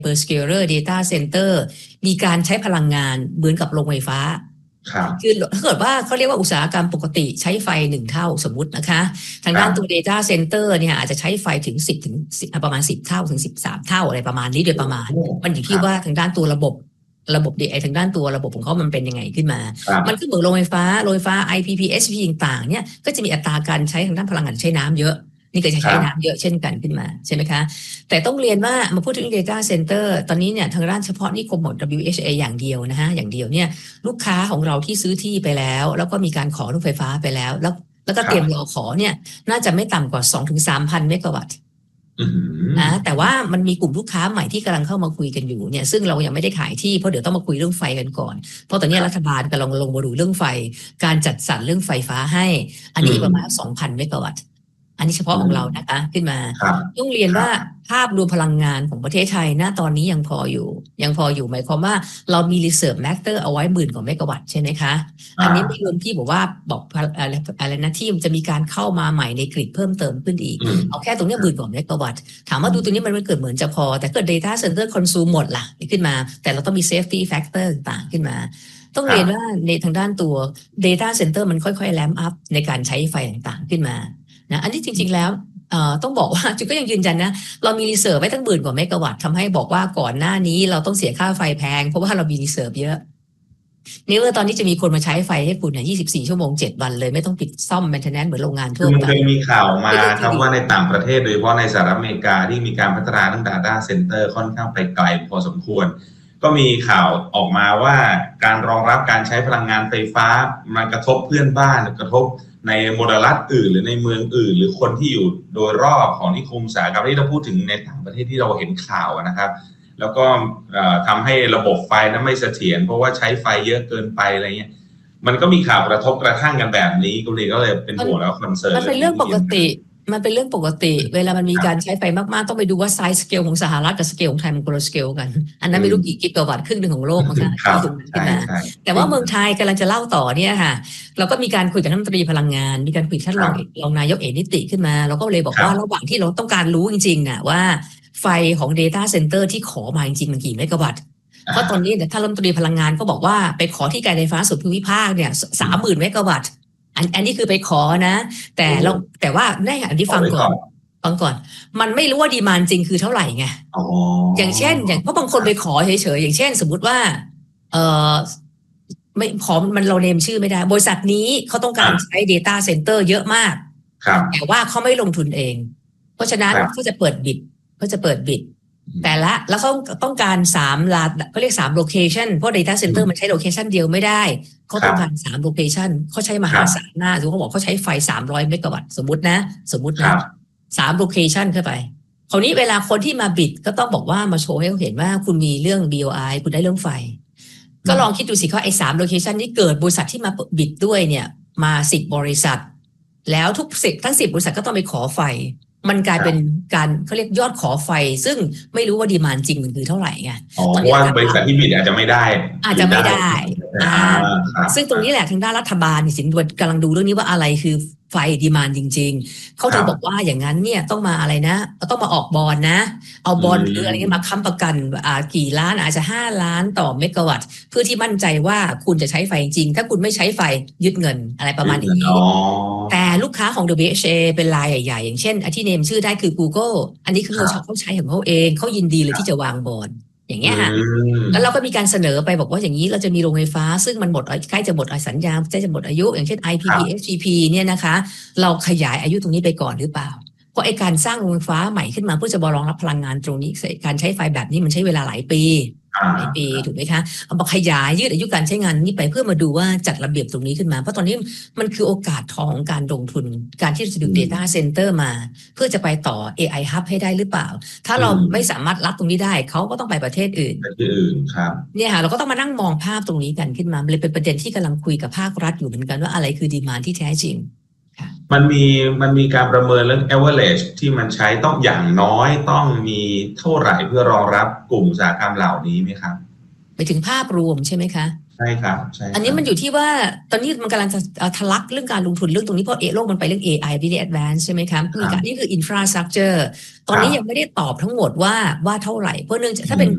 hyperscaler data center มีการใช้พลังงานเหมือนกับโรงไฟฟ้าคือถ้าเกิดว่าเขาเรียกว่าอุตสาหกรรมปกติใช้ไฟ1เท่าสมมุตินะคะทางด้านตัว data center เนี่ยอาจจะใช้ไฟถึง10ถึงประมาณ10เท่าถึง13เท่าอะไรประมาณนี้โดยประมาณมันอยู่ที่ว่าทางด้านตัวระบบทางด้านตัวระบบของเขามันเป็นยังไงขึ้นมามันก็เหมือนโรงไฟฟ้า IPP SPP ต่างๆเนี่ยก็จะมีอัตราการใช้ทางด้านพลังงานใช้น้ำเยอะนี่ก็จะใช้น้ำเยอะเช่นกันขึ้นมาใช่ไหมคะแต่ต้องเรียนว่ามาพูดถึง data center ตอนนี้เนี่ยทางด้านเฉพาะนิคมของ WHA อย่างเดียวนะฮะอย่างเดียวเนี่ยลูกค้าของเราที่ซื้อที่ไปแล้วก็มีการขอรถไฟฟ้าไปแล้วก็เตรียมรอขอเนี่ยน่าจะไม่ต่ำกว่า 2-3,000 เมกะวัตต์แต่ว่ามันมีกลุ่มลูกค้าใหม่ที่กำลังเข้ามาคุยกันอยู่เนี่ยซึ่งเรายังไม่ได้ขายที่เพราะเดี๋ยวต้องมาคุยเรื่องไฟกันก่อนเพราะตอนนี้รัฐบาลกำลังลงมาดูเรื่องไฟการจัดสรรเรื่องไฟฟ้าให้อันนี้ประมาณ 2,000 เมกะวัตต์อันนี้เฉพาะของเรานะคะขึ้นมาต้องเรียนว่าภาพรวมพลังงานของประเทศไทยณตอนนี้ยังพออยู่หมายความว่าเรามี reserve factor เอาไว้10,000 กว่าเมกะวัตต์ใช่ไหมคะอันนี้ไม่รวมที่บอกว่าอะไรนะที่มันจะมีการเข้ามาใหม่ในกริดเพิ่มเติมขึ้นอีกเอาแค่ตรงนี้10,000 กว่าเมกะวัตต์ถามว่าดูตรงนี้มันเกิดเหมือนจะพอแต่เกิด data center consume หมดล่ะขึ้นมาแต่เราต้องมี safety factor ต่างขึ้นมาต้องเรียนว่าในทางด้านตัว data center มันค่อยๆ ramp up ในการใช้ไฟต่างๆขึ้นมานะอันนี้จริงๆแล้วต้องบอกว่าจุดก็ยังยืนยันนะเรามีรีเซิร์ฟไว้ตั้ง10,000 กว่าเมกะวัตต์ทำให้บอกว่าก่อนหน้านี้เราต้องเสียค่าไฟแพงเพราะว่าเรามีรีเซิร์ฟเยอะนี่ว่าตอนนี้จะมีคนมาใช้ไฟให้คุณเนี่ย24 ชั่วโมง 7 วันเลยไม่ต้องปิดซ่อม maintenance เหมือนโรงงานทั่วไปมันเคยมีข่าวมาครับว่าในต่างประเทศโดยเฉพาะในสหรัฐอเมริกาที่มีการพัฒนาเรื่อง data center ค่อนข้างไปไกลพอสมควรก็มีข่าวออกมาว่าการรองรับการใช้พลังงานไฟฟ้ามันกระทบเพื่อนบ้านกระทบในมลรัฐอื่นหรือในเมืองอื่นหรือคนที่อยู่โดยรอบของนิคมอุตสาหกรรมที่เราพูดถึงในต่างประเทศที่เราเห็นข่าวนะครับแล้วก็ทำให้ระบบไฟนั้นไม่เสถียรเพราะว่าใช้ไฟเยอะเกินไปอะไรเงี้ยมันก็มีข่าวกระทบกระทั่งกันแบบนี้ก็เลยเป็นห่วงแล้วคอนเซิร์นมันเป็นเรื่องปกติเวลามันมีการใช้ไฟมากๆต้องไปดูว่าไซส์สเกลของสหรัฐกับสเกลของไทยมันคนละสเกลกันอันนั้นไม่รู้กี่กิกะวัตต์ครึ่งนึงของโลกมั้งคะที่ตรงนั้นขึ้นมาแต่ว่าเมืองไทยกำลังจะเล่าต่อเนี่ยค่ะเราก็มีการคุยกับรัฐมนตรีพลังงานมีการคุยกับท่านรองนายกเอกนิติขึ้นมาเราก็เลยบอกว่าระหว่างที่เราต้องการรู้จริงๆน่ะว่าไฟของ data center ที่ขอมาจริงๆมันกี่เมกะวัตต์เพราะตอนนี้ท่านรัฐมนตรีพลังงานก็บอกว่าไปขอที่การไฟฟ้าส่วนภูมิภาคเนี่ย 30,000 เมกะวัตต์อันนี้คือไปขอนะแต่ว่าได้อันที่ฟังก่อนมันไม่รู้ว่าดีมานด์จริงคือเท่าไหร่ไงอย่างเช่นเพราะบางคนไปขอเฉยๆอย่างเช่นสมมุติว่าไม่ขอมันเราเนมชื่อไม่ได้บริษัทนี้เขาต้องการใช้ data center เยอะมากแต่ว่าเขาไม่ลงทุนเองเพราะฉะนั้นเขาจะเปิดบิดแต่ละแล้วเขาต้องการ3เขาเรียก3 location เพราะ data center มันใช้ location เดียวไม่ได้เขาต้องการ3 location เขาใช้มหาศาลมากหรือเขาบอกเขาใช้ไฟ300 เมกะวัตต์สมมุตินะ3 location เข้าไปคราวนี้เวลาคนที่มาบิดก็ต้องบอกว่ามาโชว์ให้เขาเห็นว่าคุณมีเรื่อง BOI คุณได้เรื่องไฟก็ลองคิดดูสิว่าไอ้3 location นี้เกิดบริษัทที่มาบิดด้วยเนี่ยมา10 บริษัทแล้วทั้ง10 บริษัทก็ต้องไปขอไฟมันกลายเป็นการเขาเรียกยอดขอไฟซึ่งไม่รู้ว่าดีมานด์จริงมันคือเท่าไหร่ไงเพราะว่าบริษัทที่บิดอาจจะไม่ได้ซึ่งตรงนี้แหละทางด้านรัฐบาลสินด่วนกำลังดูเรื่องนี้ว่าอะไรคือไฟดีมานด์จริงๆเขาถึงบอกว่าอย่างนั้นเนี่ยต้องมาอะไรนะต้องมาออกบอนด์นะเอาบอนด์หรืออะไรเงี้ยมาค้ำประกันกี่ล้านอาจจะ5 ล้านต่อเมกะวัตต์เพื่อที่มั่นใจว่าคุณจะใช้ไฟจริงถ้าคุณไม่ใช้ไฟยึดเงินอะไรประมาณนี้แต่ลูกค้าของ WHA เป็นรายใหญ่ๆอย่างเช่นที่เนมชื่อได้คือ Google อันนี้คือเขาใช้ของเขาเองเขายินดีเลยที่จะวางบอนด์อย่างเงี้ยค่ะแล้วเราก็มีการเสนอไปบอกว่าอย่างนี้เราจะมีโรงไฟฟ้าซึ่งมันใกล้จะหมดสัญญาใกล้จะหมดอายุอย่างเช่น IPP SPP เนี่ยนะคะเราขยายอายุตรงนี้ไปก่อนหรือเปล่าเพราะไอ้การสร้างโรงไฟฟ้าใหม่ขึ้นมาเพื่อจะรองรับพลังงานตรงนี้การใช้ไฟแบบนี้มันใช้เวลาหลายปีถูกไหมคะเอามาขยายยืดอายุการใช้งานนี้ไปเพื่อมาดูว่าจัดระเบียบตรงนี้ขึ้นมาเพราะตอนนี้มันคือโอกาสทองของการลงทุนการที่จะดึง data center มาเพื่อจะไปต่อ AI hub ให้ได้หรือเปล่าถ้าเราไม่สามารถรับตรงนี้ได้เขาก็ต้องไปประเทศอื่นครับเนี่ยค่ะเราก็ต้องมานั่งมองภาพตรงนี้กันขึ้นมาเลยเป็นประเด็นที่กำลังคุยกับภาครัฐอยู่เหมือนกันว่าอะไรคือดีมานด์ที่แท้จริงมันมีการประเมินเรื่อง average ที่มันใช้ต้องอย่างน้อยต้องมีเท่าไหร่เพื่อรองรับกลุ่มอุตสาหกรรมเหล่านี้ไหมครับไปถึงภาพรวมใช่ไหมคะใช่ครับอันนี้มันอยู่ที่ว่าตอนนี้มันกำลังจะทะลักเรื่องการลงทุนเรื่องตรงนี้เพราะโลกมันไปเรื่อง AI very advanced ใช่ไหมคะนี่คือ infrastructure ตอนนี้ยังไม่ได้ตอบทั้งหมดว่าเท่าไหร่เพราะเนื่องจากถ้าเป็น